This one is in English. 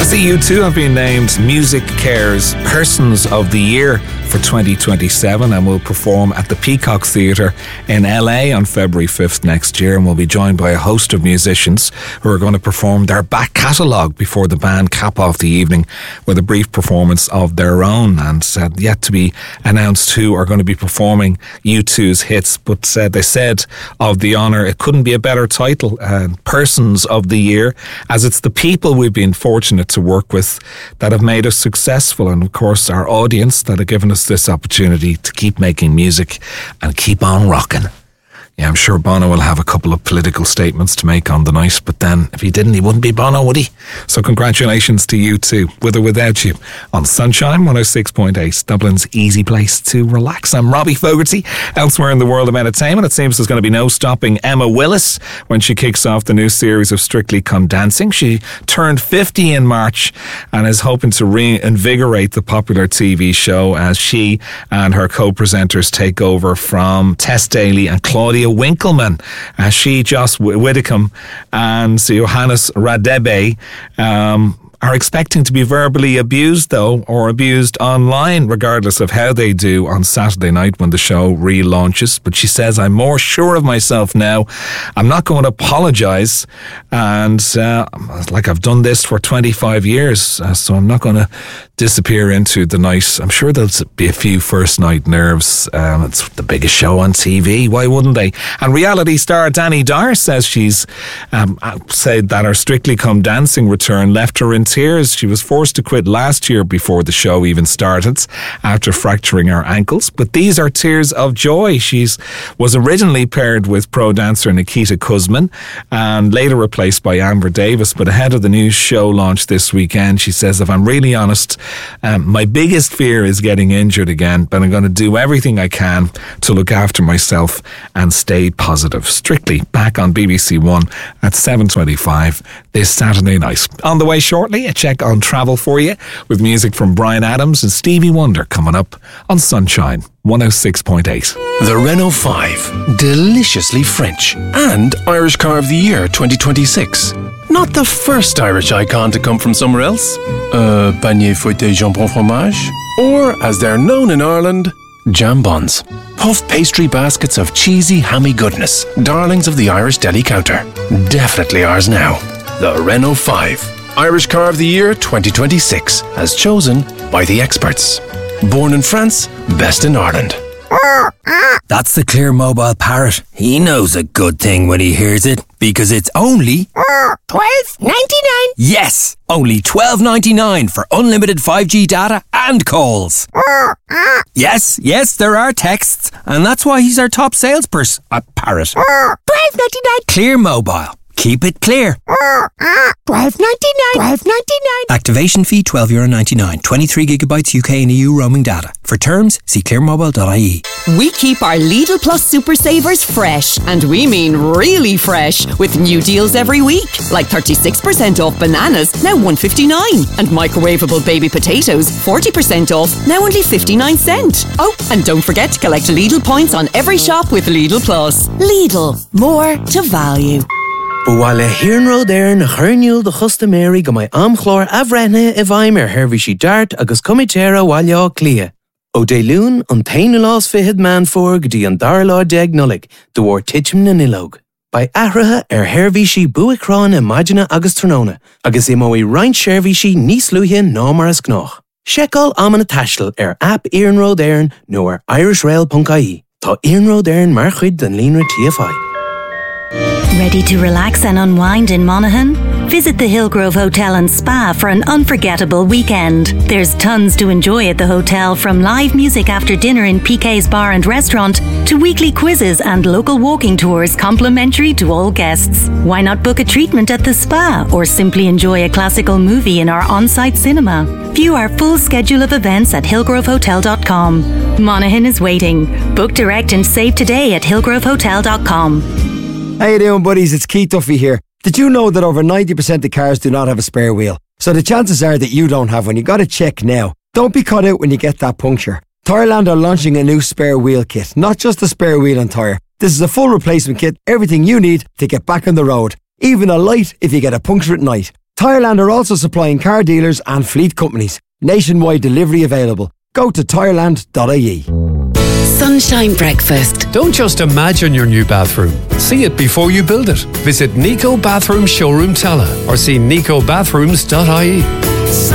The U2 have been named Music Care's Persons of the Year for 2027 and will perform at the Peacock Theatre in LA on February 5th next year, and will be joined by a host of musicians who are going to perform their back catalogue before the band cap off the evening with a brief performance of their own. And yet to be announced who are going to be performing U2's hits, but they said of the honour it couldn't be a better title, Persons of the Year, as it's the people we've been fortunate to work with that have made us successful, and of course our audience that have given us this opportunity to keep making music and keep on rocking. Yeah, I'm sure Bono will have a couple of political statements to make on the night, but then if he didn't, he wouldn't be Bono, would he? So congratulations to you too, with or without you, on Sunshine 106.8, Dublin's easy place to relax. I'm Robbie Fogarty. Elsewhere in the world of entertainment, it seems there's going to be no stopping Emma Willis when she kicks off the new series of Strictly Come Dancing. She turned 50 in March and is hoping to reinvigorate the popular TV show as she and her co-presenters take over from Tess Daly and Claudia Winkleman. She, Joss Widdicombe and Johannes Radebe are expecting to be verbally abused, though, or abused online, regardless of how they do on Saturday night when the show relaunches. But she says, I'm more sure of myself now. I'm not going to apologise. And like I've done this for 25 years, so I'm not going to disappear into the night. I'm sure there'll be a few first night nerves. It's the biggest show on TV. Why wouldn't they? And reality star Danny Dyer says she's said that her Strictly Come Dancing return left her in tears. She was forced to quit last year before the show even started after fracturing her ankles. But these are tears of joy. She was originally paired with pro dancer Nikita Kuzmin and later replaced by Amber Davis. But ahead of the new show launch this weekend, she says, if I'm really honest, my biggest fear is getting injured again, but I'm going to do everything I can to look after myself and stay positive. Strictly back on BBC One at 7:25 this Saturday night. On the way shortly, a check on travel for you with music from Bryan Adams and Stevie Wonder coming up on Sunshine 106.8. The Renault 5, deliciously French and Irish Car of the Year 2026. Not the first Irish icon to come from somewhere else. Panier fouetté jambon fromage. Or, as they're known in Ireland, jambons. Puff pastry baskets of cheesy, hammy goodness. Darlings of the Irish deli counter. Definitely ours now. The Renault 5. Irish Car of the Year 2026, as chosen by the experts. Born in France, best in Ireland. That's the Clear Mobile Parrot. He knows a good thing when he hears it, because it's only $12.99. Yes, only $12.99 for unlimited 5G data and calls. Yes, there are texts, and that's why he's our top salesperson. Parrot. $12.99. Clear Mobile. Keep it clear. $12.99. Activation fee €12.99. 23 gigabytes UK and EU roaming data. For terms, see clearmobile.ie. We keep our Lidl Plus Super Savers fresh, and we mean really fresh, with new deals every week. Like 36% off bananas, now $1.59. And microwavable baby potatoes, 40% off, now only 59 cents. Oh, and don't forget to collect Lidl points on every shop with Lidl Plus. Lidl, more to value. But while a Hirnro there na churniúil de chusta Mary go mai amchlór avrenne I bhaim hervishi dart agus comitera walio clia. O de lún an tainulás fihid man for gdi an darlá deg nullig, de war tichim na nilog. By ahraha hervishi buicrán imagina agus tronona, agus imoi reint shervishi nís luhia námaras gnoch. Shekel amana tashtel app Hirnro dern no irishrail.ie. Tá Hirnro dern mar chud den líonra TFI. Ready to relax and unwind in Monaghan? Visit the Hillgrove Hotel and Spa for an unforgettable weekend. There's tons to enjoy at the hotel, from live music after dinner in PK's Bar and Restaurant to weekly quizzes and local walking tours complimentary to all guests. Why not book a treatment at the spa or simply enjoy a classical movie in our on-site cinema? View our full schedule of events at hillgrovehotel.com. Monaghan is waiting. Book direct and save today at hillgrovehotel.com. How you doing, buddies? It's Keith Duffy here. Did you know that over 90% of cars do not have a spare wheel? So the chances are that you don't have one. You got to check now. Don't be caught out when you get that puncture. Tyreland are launching a new spare wheel kit. Not just a spare wheel and tyre. This is a full replacement kit. Everything you need to get back on the road. Even a light if you get a puncture at night. Tireland are also supplying car dealers and fleet companies. Nationwide delivery available. Go to tireland.ie. Sunshine Breakfast. Don't just imagine your new bathroom. See it before you build it. Visit Nico Bathroom Showroom Tala or see nicobathrooms.ie.